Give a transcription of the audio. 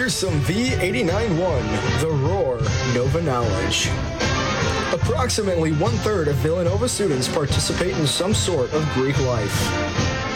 Here's some V89.1, The Roar, Nova Knowledge. Approximately 1/3 of Villanova students participate in some sort of Greek life.